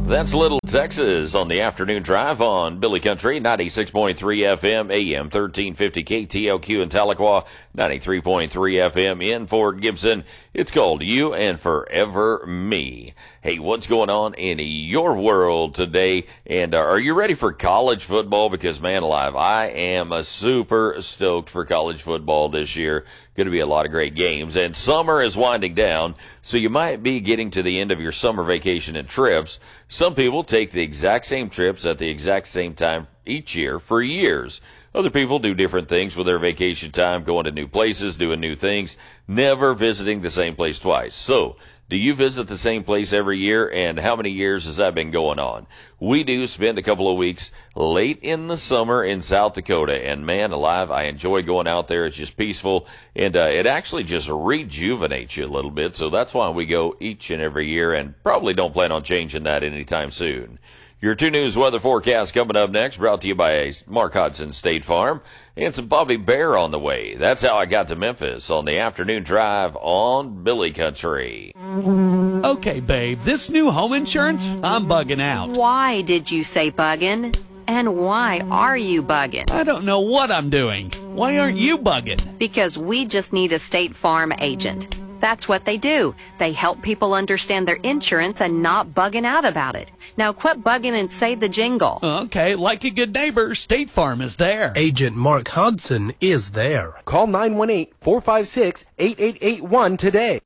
That's Little Texas on the afternoon drive on Billy Country, 96.3 FM, AM 1350 KTLQ in Tahlequah, 93.3 FM in Fort Gibson. It's called You and Forever Me. Hey, what's going on in your world today? And are you ready for college football? Because, man alive, I am super stoked for college football this year. Going to be a lot of great games. And summer is winding down, so you might be getting to the end of your summer vacation and trips. Some people take the exact same trips at the exact same time each year for years. Other people do different things with their vacation time, going to new places, doing new things, never visiting the same place twice. So, do you visit the same place every year, and how many years has that been going on? We do spend a couple of weeks late in the summer in South Dakota, and man alive, I enjoy going out there. It's just peaceful, and it actually just rejuvenates you a little bit, so that's why we go each and every year, and probably don't plan on changing that anytime soon. Your 2 News weather forecast coming up next, brought to you by Mark Hodson State Farm, and some Bobby Bear on the way. That's how I got to Memphis on the afternoon drive on Billy Country. Okay, babe, this new home insurance, I'm bugging out. Why did you say bugging? And why are you bugging? I don't know what I'm doing. Why aren't you bugging? Because we just need a State Farm agent. That's what they do. They help people understand their insurance and not bugging out about it. Now quit bugging and say the jingle. Okay, like a good neighbor, State Farm is there. Agent Mark Hodson is there. Call 918-456-8881 today.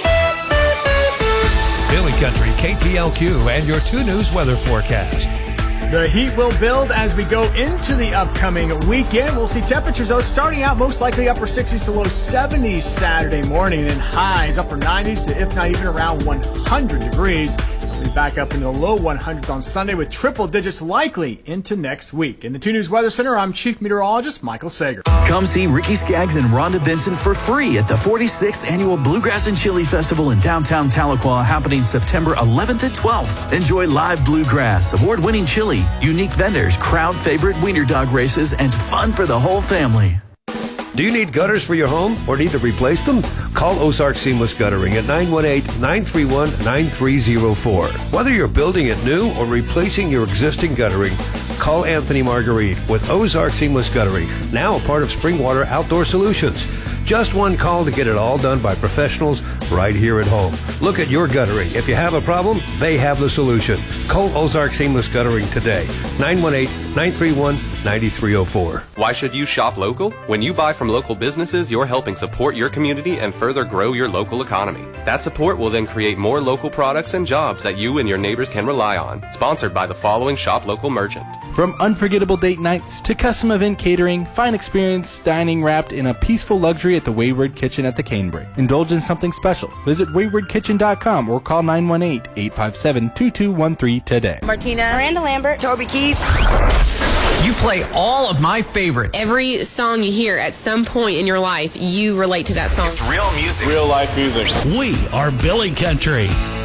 Billy Country, KTLQ, and your 2 News weather forecast. The heat will build as we go into the upcoming weekend. We'll see temperatures, though, starting out most likely upper 60s to low 70s Saturday morning, and highs upper 90s to, if not even around 100 degrees. We'll be back up in the low 100s on Sunday with triple digits likely into next week. In the 2 News Weather Center, I'm Chief Meteorologist Michael Sager. Come see Ricky Skaggs and Rhonda Benson for free at the 46th Annual Bluegrass and Chili Festival in downtown Tahlequah, happening September 11th and 12th. Enjoy live bluegrass, award-winning chili, unique vendors, crowd favorite wiener dog races, and fun for the whole family. Do you need gutters for your home or need to replace them? Call Ozark Seamless Guttering at 918-931-9304. Whether you're building it new or replacing your existing guttering, call Anthony Marguerite with Ozark Seamless Guttering, now a part of Springwater Outdoor Solutions. Just one call to get it all done by professionals right here at home. Look at your guttering. If you have a problem, they have the solution. Call Ozark Seamless Guttering today. 918-931-9304. Why should you shop local? When you buy from local businesses, you're helping support your community and further grow your local economy. That support will then create more local products and jobs that you and your neighbors can rely on. Sponsored by the following Shop Local merchant. From unforgettable date nights to custom event catering, fine experience dining wrapped in a peaceful luxury at the Wayward Kitchen at the Canebrake. Indulge in something special. Visit waywardkitchen.com or call 918-857-2213 today. Martina, Miranda Lambert, Toby Keith. You play all of my favorites. Every song you hear at some point in your life, you relate to that song. It's real music. Real life music. We are Billy Country.